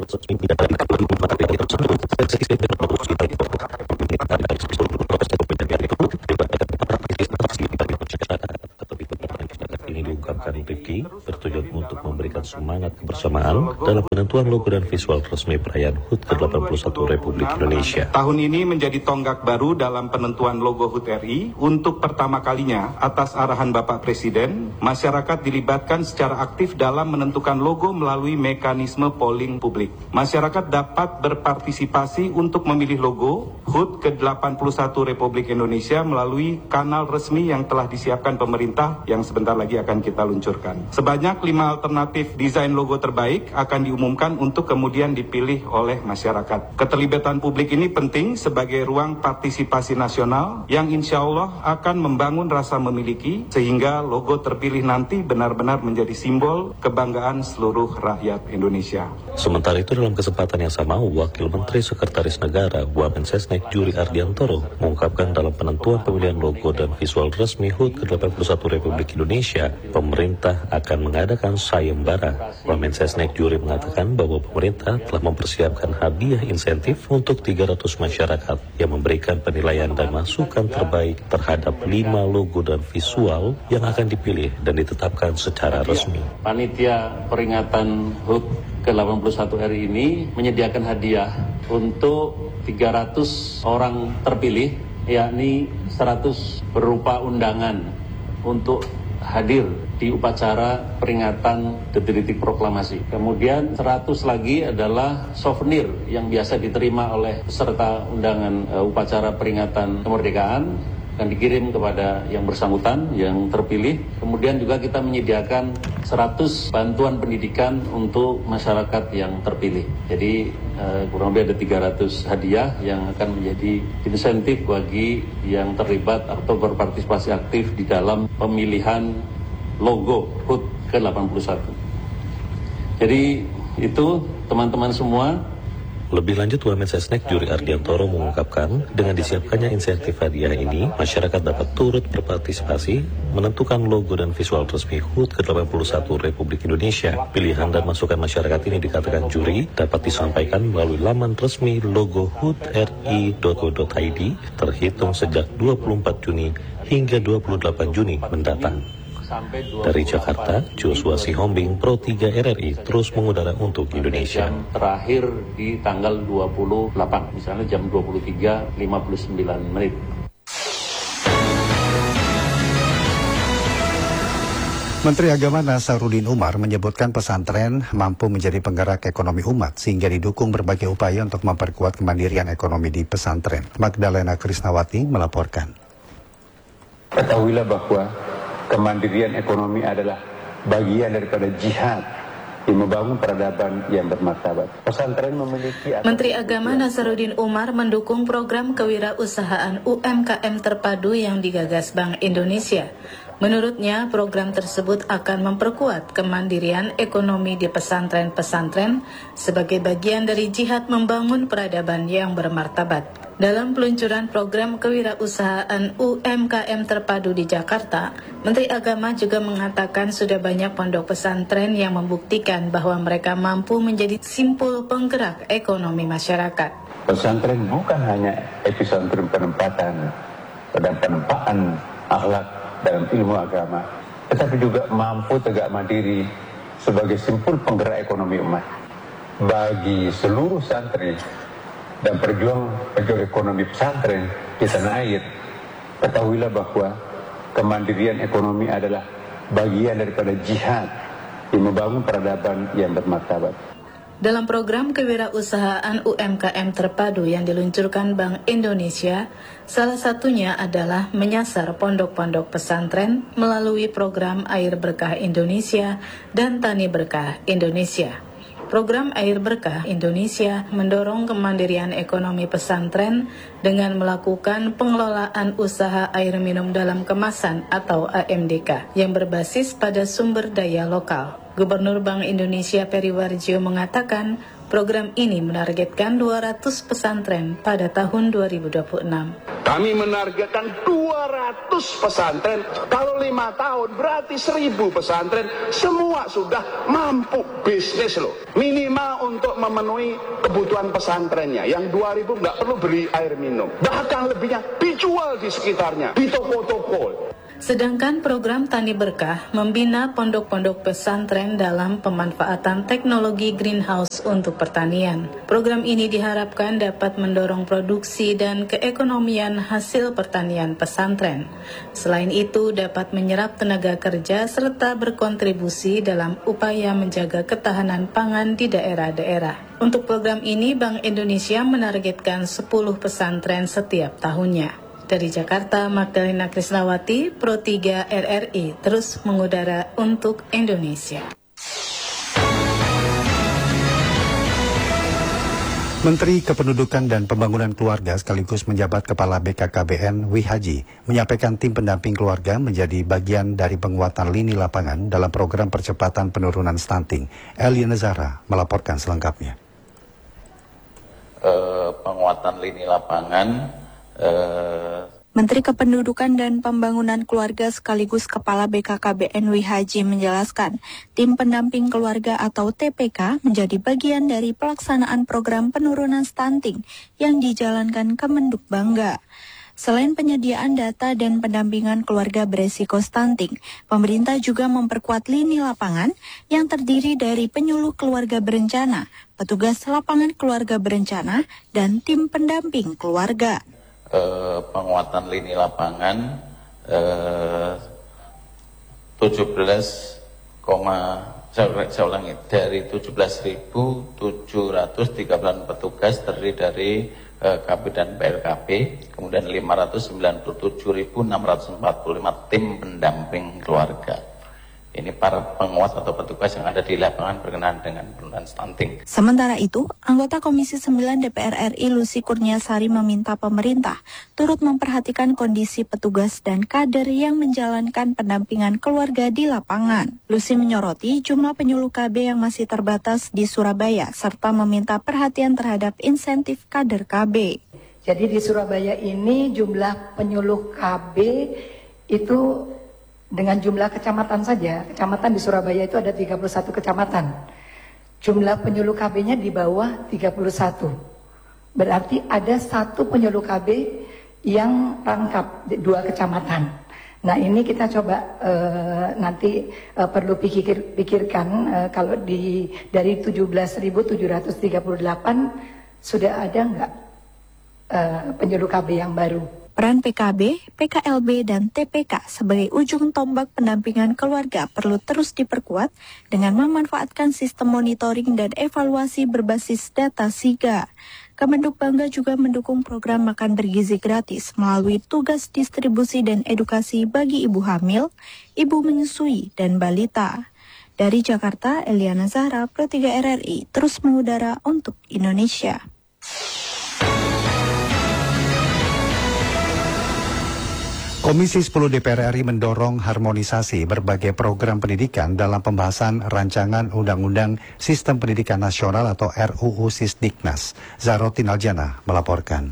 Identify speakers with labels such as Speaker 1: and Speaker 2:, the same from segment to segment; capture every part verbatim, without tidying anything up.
Speaker 1: Ini diungkapkan Rifki bertujuan untuk memberikan semangat kebersamaan dalam penentuan logo dan visual resmi perayaan H U T ke delapan puluh satu Republik Indonesia.
Speaker 2: Tahun ini menjadi tonggak baru dalam penentuan logo H U T R I. Untuk pertama kalinya, atas arahan Bapak Presiden, masyarakat dilibatkan secara aktif dalam menentukan logo melalui mekanisme polling publik. Masyarakat dapat berpartisipasi untuk memilih logo H U T ke delapan puluh satu Republik Indonesia melalui kanal resmi yang telah disiapkan pemerintah yang sebentar lagi akan kita luncurkan. Sebanyak lima alternatif desain logo terbaik akan diumumkan untuk kemudian dipilih oleh masyarakat. Keterlibatan publik ini penting sebagai ruang partisipasi nasional yang insya Allah akan membangun rasa memiliki sehingga logo terpilih nanti benar-benar menjadi simbol kebanggaan seluruh rakyat Indonesia.
Speaker 1: Sementara itu dalam kesempatan yang sama, Wakil Menteri Sekretaris Negara Wamensesnek Juri Ardiantoro mengungkapkan dalam penentuan pemilihan logo dan visual resmi H U T ke delapan puluh satu Republik Indonesia, pemerintah akan mengadakan sayembara. Wamensesnek Juri mengatakan bahwa pemerintah telah mempersiapkan hadiah insentif untuk tiga ratus masyarakat yang memberikan penilaian dan masukan terbaik terhadap lima logo dan visual yang akan dipilih dan ditetapkan secara resmi.
Speaker 3: Panitia peringatan H U T ke delapan puluh satu R I ini menyediakan hadiah untuk tiga ratus orang terpilih, yakni seratus berupa undangan untuk hadir di upacara peringatan detik-detik proklamasi. Kemudian seratus lagi adalah souvenir yang biasa diterima oleh peserta undangan uh, upacara peringatan kemerdekaan akan dikirim kepada yang bersangkutan, yang terpilih. Kemudian juga kita menyediakan seratus bantuan pendidikan untuk masyarakat yang terpilih. Jadi eh, kurang lebih ada tiga ratus hadiah yang akan menjadi insentif bagi yang terlibat atau berpartisipasi aktif di dalam pemilihan logo H U T ke delapan puluh satu. Jadi itu teman-teman semua.
Speaker 1: Lebih lanjut, Wamensesnek Juri Ardiantoro mengungkapkan dengan disiapkannya insentif hadiah ini, masyarakat dapat turut berpartisipasi menentukan logo dan visual resmi H U T ke delapan puluh satu Republik Indonesia. Pilihan dan masukan masyarakat ini dikatakan juri dapat disampaikan melalui laman resmi logo h u t r i dot co dot i d terhitung sejak dua puluh empat Juni hingga dua puluh delapan Juni mendatang. Dari Jakarta, Joshua Sihombing, Pro tiga R R I, terus mengudara untuk Indonesia.
Speaker 3: Terakhir di tanggal dua puluh delapan, misalnya jam dua puluh tiga lima puluh sembilan menit.
Speaker 4: Menteri Agama Nasaruddin Umar menyebutkan pesantren mampu menjadi penggerak ekonomi umat sehingga didukung berbagai upaya untuk memperkuat kemandirian ekonomi di pesantren. Magdalena Krisnawati melaporkan.
Speaker 5: Ketahuilah bahwa kemandirian ekonomi adalah bagian daripada jihad yang membangun peradaban yang bermartabat. Pesantren memiliki...
Speaker 6: Menteri Agama Nasaruddin Umar mendukung program kewirausahaan U M K M terpadu yang digagas Bank Indonesia. Menurutnya, program tersebut akan memperkuat kemandirian ekonomi di pesantren-pesantren sebagai bagian dari jihad membangun peradaban yang bermartabat. Dalam peluncuran program kewirausahaan U M K M terpadu di Jakarta, Menteri Agama juga mengatakan sudah banyak pondok pesantren yang membuktikan bahwa mereka mampu menjadi simpul penggerak ekonomi masyarakat.
Speaker 5: Pesantren bukan hanya epicentrum penempatan dan penempaan akhlak dalam ilmu agama, tetapi juga mampu tegak mandiri sebagai simpul penggerak ekonomi umat. Bagi seluruh santri dan perjuang-perjuang ekonomi pesantren di tanah air, ketahuilah bahwa kemandirian ekonomi adalah bagian daripada jihad yang membangun peradaban yang bermartabat.
Speaker 6: Dalam program kewirausahaan U M K M terpadu yang diluncurkan Bank Indonesia, salah satunya adalah menyasar pondok-pondok pesantren melalui program Air Berkah Indonesia dan Tani Berkah Indonesia. Program Air Berkah Indonesia mendorong kemandirian ekonomi pesantren dengan melakukan pengelolaan usaha air minum dalam kemasan atau A M D K yang berbasis pada sumber daya lokal. Gubernur Bank Indonesia Peri Warjio mengatakan program ini menargetkan dua ratus pesantren pada tahun dua ribu dua puluh enam.
Speaker 7: Kami menargetkan dua ratus pesantren, kalau lima tahun berarti seribu pesantren, semua sudah mampu bisnis loh. Minimal untuk memenuhi kebutuhan pesantrennya, yang dua ribu nggak perlu beli air minum. Bahkan lebihnya dijual di sekitarnya, di toko-toko.
Speaker 6: Sedangkan program Tani Berkah membina pondok-pondok pesantren dalam pemanfaatan teknologi greenhouse untuk pertanian. Program ini diharapkan dapat mendorong produksi dan keekonomian hasil pertanian pesantren. Selain itu dapat menyerap tenaga kerja serta berkontribusi dalam upaya menjaga ketahanan pangan di daerah-daerah. Untuk program ini Bank Indonesia menargetkan sepuluh pesantren setiap tahunnya. Dari Jakarta, Magdalena Krisnawati, Pro tiga R R I, terus mengudara untuk Indonesia.
Speaker 4: Menteri Kependudukan dan Pembangunan Keluarga sekaligus menjabat Kepala B K K B N W Haji menyampaikan tim pendamping keluarga menjadi bagian dari penguatan lini lapangan dalam program percepatan penurunan stunting. Elia Nezara melaporkan selengkapnya.
Speaker 8: Uh, penguatan lini lapangan uh...
Speaker 9: Menteri Kependudukan dan Pembangunan Keluarga sekaligus Kepala B K K B N W Haji menjelaskan, tim pendamping keluarga atau T P K menjadi bagian dari pelaksanaan program penurunan stunting yang dijalankan Kemenduk Bangga. Selain penyediaan data dan pendampingan keluarga beresiko stunting, pemerintah juga memperkuat lini lapangan yang terdiri dari penyuluh keluarga berencana, petugas lapangan keluarga berencana, dan tim pendamping keluarga.
Speaker 8: Uh, penguatan lini lapangan uh, tujuh belas, saya, saya ulangi, dari tujuh belas ribu tujuh ratus tiga belas petugas terdiri dari uh, K P dan P L K P, kemudian lima ratus sembilan puluh tujuh ribu enam ratus empat puluh lima tim pendamping keluarga. Ini para penguat atau petugas yang ada di lapangan berkenaan dengan penurunan stunting.
Speaker 9: Sementara itu, anggota Komisi sembilan D P R R I Lucy Kurniasari meminta pemerintah turut memperhatikan kondisi petugas dan kader yang menjalankan pendampingan keluarga di lapangan. Lucy menyoroti jumlah penyuluh K B yang masih terbatas di Surabaya, serta meminta perhatian terhadap insentif kader K B.
Speaker 10: Jadi di Surabaya ini jumlah penyuluh K B itu dengan jumlah kecamatan saja, kecamatan di Surabaya itu ada tiga puluh satu kecamatan. Jumlah penyuluh K B-nya di bawah tiga puluh satu. Berarti ada satu penyuluh K B yang rangkap dua kecamatan. Nah ini kita coba uh, nanti uh, perlu pikir, pikirkan uh, kalau di dari tujuh belas ribu tujuh ratus tiga puluh delapan sudah ada nggak uh, penyuluh K B yang baru.
Speaker 9: Peran P K B, P K L B, dan T P K sebagai ujung tombak pendampingan keluarga perlu terus diperkuat dengan memanfaatkan sistem monitoring dan evaluasi berbasis data SIGA. Kemenduk Bangga juga mendukung program makan bergizi gratis melalui tugas distribusi dan edukasi bagi ibu hamil, ibu menyusui, dan balita. Dari Jakarta, Eliana Zahra, Pro tiga R R I, terus mengudara untuk Indonesia.
Speaker 4: Komisi sepuluh D P R R I mendorong harmonisasi berbagai program pendidikan dalam pembahasan rancangan Undang-Undang Sistem Pendidikan Nasional atau R U U Sisdiknas. Zarotin Aljana melaporkan.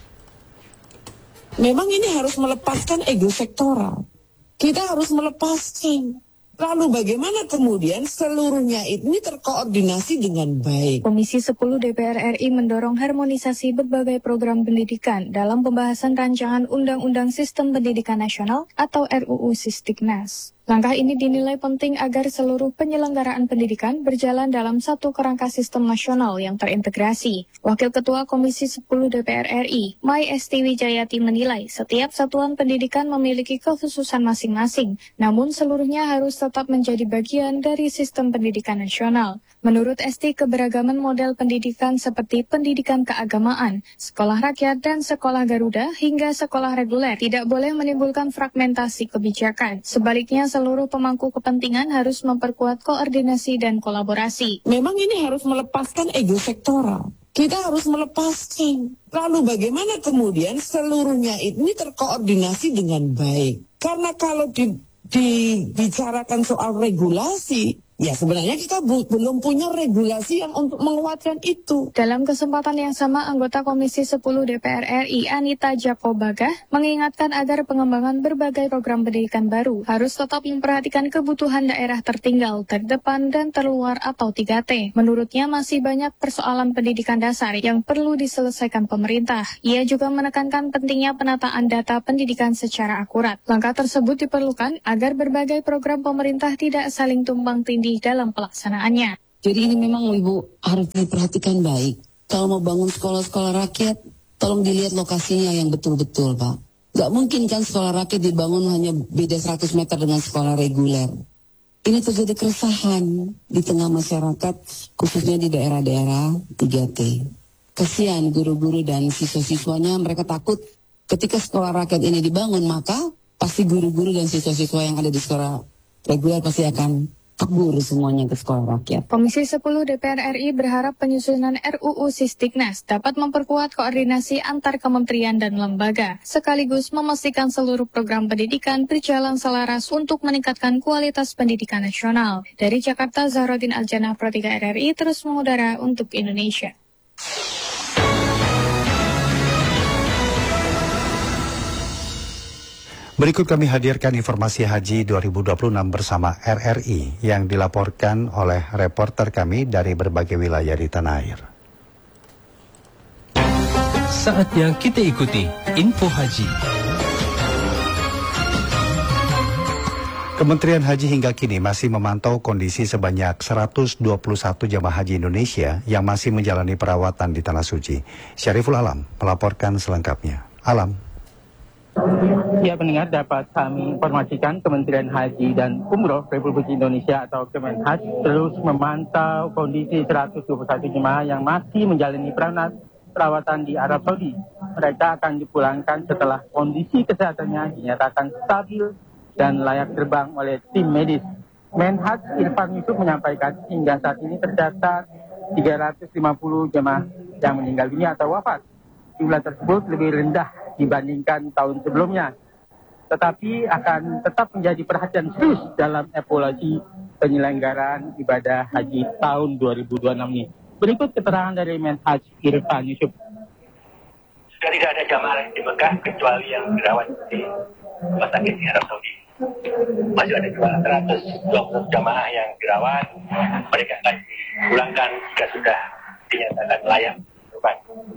Speaker 11: Memang ini harus melepaskan ego sektoral. Kita harus melepaskan. Lalu bagaimana kemudian seluruhnya ini terkoordinasi dengan baik?
Speaker 12: Komisi sepuluh D P R R I mendorong harmonisasi berbagai program pendidikan dalam pembahasan rancangan Undang-Undang Sistem Pendidikan Nasional atau R U U Sisdiknas. Langkah ini dinilai penting agar seluruh penyelenggaraan pendidikan berjalan dalam satu kerangka sistem nasional yang terintegrasi. Wakil Ketua Komisi sepuluh D P R R I, Mai Esti Wijayati menilai setiap satuan pendidikan memiliki kekhususan masing-masing, namun seluruhnya harus tetap menjadi bagian dari sistem pendidikan nasional. Menurut Esti, keberagaman model pendidikan seperti pendidikan keagamaan, sekolah rakyat dan sekolah Garuda hingga sekolah reguler tidak boleh menimbulkan fragmentasi kebijakan. Sebaliknya, seluruh pemangku kepentingan harus memperkuat koordinasi dan kolaborasi.
Speaker 11: Memang ini harus melepaskan ego sektoral. Kita harus melepaskan. Lalu bagaimana kemudian seluruhnya ini terkoordinasi dengan baik? Karena kalau di, dibicarakan soal regulasi, Ya sebenarnya kita bu- belum punya regulasi yang untuk menguatkan itu.
Speaker 12: Dalam kesempatan yang sama, anggota Komisi sepuluh D P R R I Anita Jakobagah mengingatkan agar pengembangan berbagai program pendidikan baru harus tetap memperhatikan kebutuhan daerah tertinggal, terdepan, dan terluar atau tiga T. Menurutnya masih banyak persoalan pendidikan dasar yang perlu diselesaikan pemerintah. Ia juga menekankan pentingnya penataan data pendidikan secara akurat. Langkah tersebut diperlukan agar berbagai program pemerintah tidak saling tumpang tindih dalam pelaksanaannya.
Speaker 11: Jadi ini memang Ibu harus diperhatikan baik. Kalau mau bangun sekolah-sekolah rakyat, tolong dilihat lokasinya yang betul-betul, Pak. Gak mungkin kan sekolah rakyat dibangun hanya beda seratus meter dengan sekolah reguler. Ini terjadi keresahan di tengah masyarakat, khususnya di daerah-daerah tiga T. Kasihan guru-guru dan siswa-siswanya, mereka takut ketika sekolah rakyat ini dibangun, maka pasti guru-guru dan siswa-siswa yang ada di sekolah reguler pasti akan kabur semuanya ke sekolah rakyat.
Speaker 12: Komisi sepuluh D P R R I berharap penyusunan R U U Sistiknas dapat memperkuat koordinasi antar kementerian dan lembaga, sekaligus memastikan seluruh program pendidikan berjalan selaras untuk meningkatkan kualitas pendidikan nasional. Dari Jakarta, Zahroddin Aljana, Pro tiga R R I, terus mengudara untuk Indonesia.
Speaker 4: Berikut kami hadirkan informasi haji dua ribu dua puluh enam bersama R R I yang dilaporkan oleh reporter kami dari berbagai wilayah di tanah air.
Speaker 13: Saatnya kita ikuti info haji.
Speaker 4: Kementerian Haji hingga kini masih memantau kondisi sebanyak seratus dua puluh satu jamaah haji Indonesia yang masih menjalani perawatan di Tanah Suci. Syariful Alam melaporkan selengkapnya. Alam.
Speaker 14: Ya pendengar, dapat kami informasikan Kementerian Haji dan Umroh Republik Indonesia atau Kemenhaj terus memantau kondisi seratus dua puluh satu jemaah yang masih menjalani perawatan di Arab Saudi. Mereka akan dipulangkan setelah kondisi kesehatannya dinyatakan stabil dan layak terbang oleh tim medis. Menhaj Irfan Yusuf menyampaikan hingga saat ini tercatat tiga ratus lima puluh jemaah yang meninggal dunia atau wafat. Jumlah tersebut lebih rendah dibandingkan tahun sebelumnya, tetapi akan tetap menjadi perhatian serius dalam evaluasi penyelenggaraan ibadah haji tahun dua ribu dua puluh enam ini. Berikut keterangan dari Menhaj Irfan Yusuf.
Speaker 15: Sudah tidak ada jamaah di Mekah kecuali yang dirawat di rumah sakit di Arab Saudi. Masih ada dua ratus dua puluh jamaah yang dirawat. Mereka akan dipulangkan jika sudah dinyatakan layak terbang.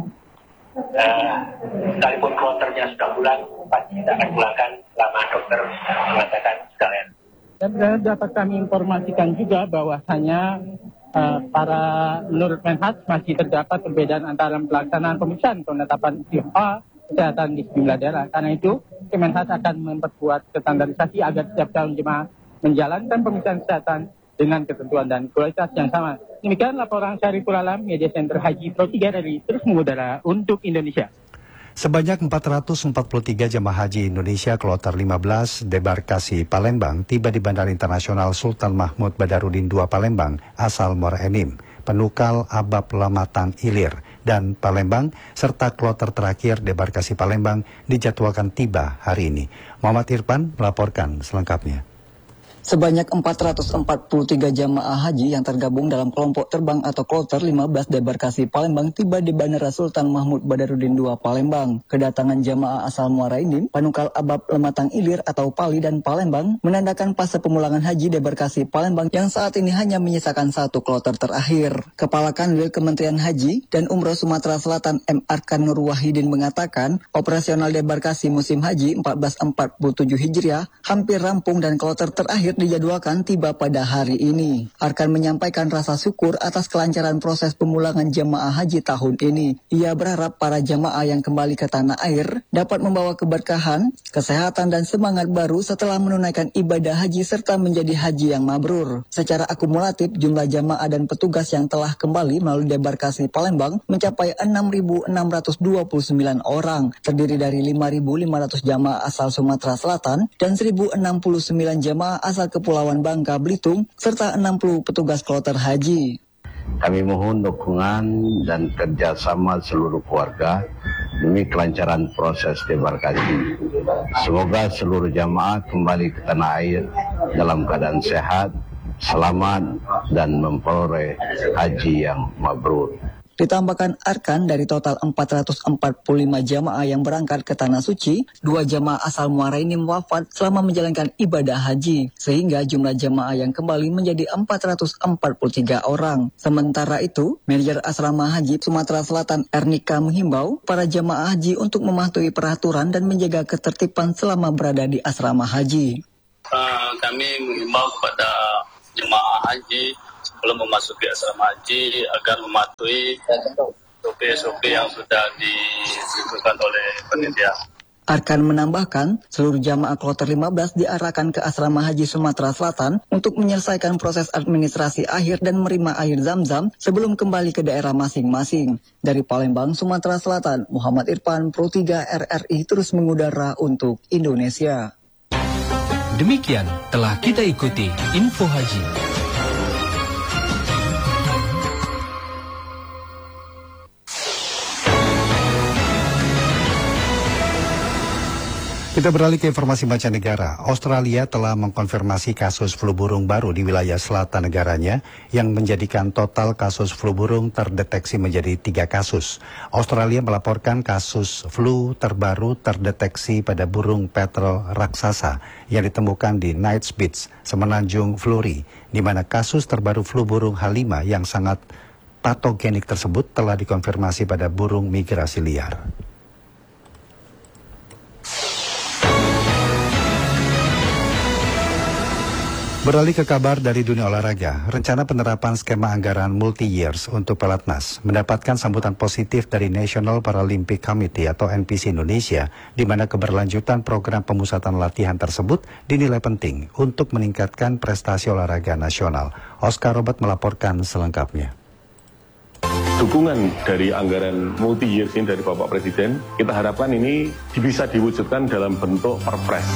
Speaker 15: Uh, sekalipun kloternya sudah pulang, pasti kita akan pulangkan selama dokter mengatakan sudah layak.
Speaker 14: Dan dapat kami informasikan juga bahwasanya uh, para menurut Menhaj masih terdapat perbedaan antara pelaksanaan pemeriksaan penetapan istimewa kesehatan di sejumlah daerah. Karena itu, Kemenhaj akan memperkuat standarisasi agar setiap tahun jemaah menjalankan pemeriksaan kesehatan dengan ketentuan dan kualitas yang sama. Demikian laporan Syariful Alam, Media Center Haji Pro tiga R R I terus mengudara untuk Indonesia.
Speaker 4: Sebanyak empat ratus empat puluh tiga jemaah haji Indonesia kloter lima belas debarkasi Palembang tiba di Bandara Internasional Sultan Mahmud Badarudin kedua Palembang asal Muara Enim, Penukal Abab Lamatang Ilir, dan Palembang, serta kloter terakhir debarkasi Palembang dijadwalkan tiba hari ini. Muhammad Irfan melaporkan selengkapnya.
Speaker 16: Sebanyak empat ratus empat puluh tiga jamaah haji yang tergabung dalam kelompok terbang atau kloter lima belas debarkasi Palembang tiba di Bandara Sultan Mahmud Badarudin kedua Palembang. Kedatangan jamaah asal Muara Enim, Panukal Abab Lematang Ilir atau Pali dan Palembang menandakan fase pemulangan haji debarkasi Palembang yang saat ini hanya menyisakan satu kloter terakhir. Kepala Kanwil Kementerian Haji dan Umroh Sumatera Selatan M. Arkan Nur Wahidin mengatakan operasional debarkasi musim haji seribu empat ratus empat puluh tujuh Hijriah hampir rampung dan kloter terakhir dijadwalkan tiba pada hari ini. Arkan menyampaikan rasa syukur atas kelancaran proses pemulangan jemaah haji tahun ini. Ia berharap para jemaah yang kembali ke tanah air dapat membawa keberkahan, kesehatan dan semangat baru setelah menunaikan ibadah haji serta menjadi haji yang mabrur. Secara akumulatif, jumlah jemaah dan petugas yang telah kembali melalui debarkasi Palembang mencapai enam ribu enam ratus dua puluh sembilan orang, terdiri dari lima ribu lima ratus jemaah asal Sumatera Selatan dan seribu enam puluh sembilan jemaah asal Kepulauan Bangka Belitung, serta enam puluh petugas kloter haji.
Speaker 17: Kami mohon dukungan dan kerjasama seluruh keluarga demi kelancaran proses debarkasi. Semoga seluruh jamaah kembali ke tanah air dalam keadaan sehat, selamat dan memperoleh haji yang mabrur.
Speaker 16: Ditambahkan Arkan, dari total empat ratus empat puluh lima jamaah yang berangkat ke Tanah Suci, dua jamaah asal Muara Enim wafat selama menjalankan ibadah haji, sehingga jumlah jamaah yang kembali menjadi empat ratus empat puluh tiga orang. Sementara itu, Manajer Asrama Haji Sumatera Selatan Ernika menghimbau para jamaah haji untuk mematuhi peraturan dan menjaga ketertiban selama berada di asrama haji.
Speaker 18: Uh, kami menghimbau kepada jemaah haji sebelum memasuki asrama haji agar mematuhi S O P-S O P yang sudah ditentukan oleh panitia.
Speaker 16: Arkan menambahkan, seluruh jamaah kloter lima belas diarahkan ke asrama haji Sumatera Selatan untuk menyelesaikan proses administrasi akhir dan menerima air zam-zam sebelum kembali ke daerah masing-masing. Dari Palembang, Sumatera Selatan, Muhammad Irfan, Pro tiga R R I terus mengudara untuk Indonesia.
Speaker 13: Demikian telah kita ikuti Info Haji.
Speaker 4: Kita beralih ke informasi mancanegara. Australia telah mengkonfirmasi kasus flu burung baru di wilayah selatan negaranya yang menjadikan total kasus flu burung terdeteksi menjadi tiga kasus. Australia melaporkan kasus flu terbaru terdeteksi pada burung petrel raksasa yang ditemukan di Knights Beach, Semenanjung Flory, di mana kasus terbaru flu burung H lima yang sangat patogenik tersebut telah dikonfirmasi pada burung migrasi liar. Beralih ke kabar dari dunia olahraga, rencana penerapan skema anggaran multi-years untuk Pelatnas mendapatkan sambutan positif dari National Paralympic Committee atau N P C Indonesia, di mana keberlanjutan program pemusatan latihan tersebut dinilai penting untuk meningkatkan prestasi olahraga nasional. Oscar Robert melaporkan selengkapnya.
Speaker 19: Dukungan dari anggaran multi-years ini dari Bapak Presiden, kita harapkan ini bisa diwujudkan dalam bentuk perpres.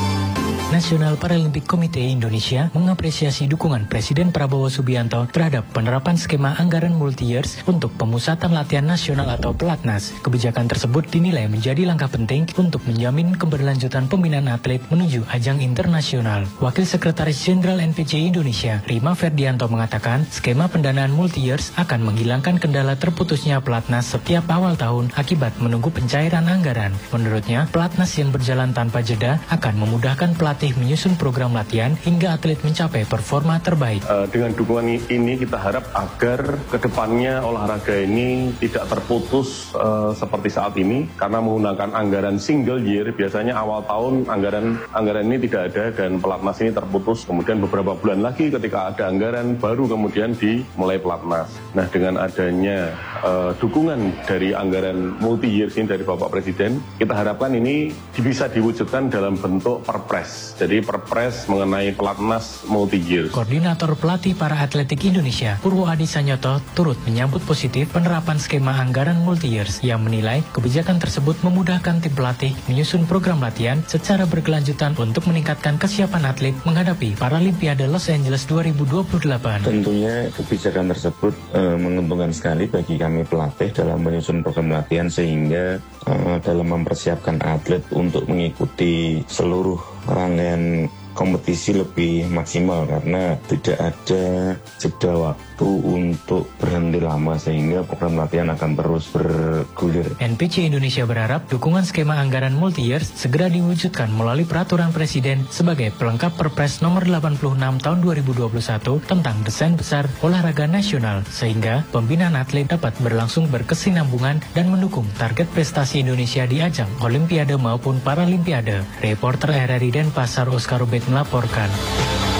Speaker 20: National Paralympic Committee Indonesia mengapresiasi dukungan Presiden Prabowo Subianto terhadap penerapan skema anggaran multi-years untuk pemusatan latihan nasional atau Pelatnas. Kebijakan tersebut dinilai menjadi langkah penting untuk menjamin keberlanjutan pembinaan atlet menuju ajang internasional. Wakil Sekretaris Jenderal N P C Indonesia, Rima Ferdianto mengatakan, skema pendanaan multi-years akan menghilangkan kendala terputusnya Pelatnas setiap awal tahun akibat menunggu pencairan anggaran. Menurutnya, Pelatnas yang berjalan tanpa jeda akan memudahkan pelatnas menyusun program latihan hingga atlet mencapai performa terbaik.
Speaker 19: Uh, dengan dukungan ini kita harap agar kedepannya olahraga ini tidak terputus uh, seperti saat ini, karena menggunakan anggaran single year biasanya awal tahun anggaran anggaran ini tidak ada dan Pelatnas ini terputus, kemudian beberapa bulan lagi ketika ada anggaran baru kemudian dimulai Pelatnas. Nah, dengan adanya uh, dukungan dari anggaran multi years ini dari Bapak Presiden, kita harapkan ini bisa diwujudkan dalam bentuk perpres. Jadi perpres mengenai Pelatnas multi-years.
Speaker 20: Koordinator pelatih para atletik Indonesia, Purwo Adi Sanyoto, turut menyambut positif penerapan skema anggaran multi-years yang menilai kebijakan tersebut memudahkan tim pelatih menyusun program latihan secara berkelanjutan untuk meningkatkan kesiapan atlet menghadapi Paralimpiade Los Angeles dua ribu dua puluh delapan.
Speaker 21: Tentunya kebijakan tersebut e, menguntungkan sekali bagi kami pelatih dalam menyusun program latihan sehingga e, dalam mempersiapkan atlet untuk mengikuti seluruh rangkaian kompetisi lebih maksimal karena tidak ada jeda waktu untuk berhenti lama sehingga program latihan akan terus bergulir.
Speaker 20: N P C Indonesia berharap dukungan skema anggaran multi-years segera diwujudkan melalui peraturan Presiden sebagai pelengkap Perpres nomor delapan puluh enam tahun dua ribu dua puluh satu tentang desain besar olahraga nasional sehingga pembinaan atlet dapat berlangsung berkesinambungan dan mendukung target prestasi Indonesia di ajang Olimpiade maupun Paralimpiade. Reporter R R I Denpasar Oscar Robert melaporkan.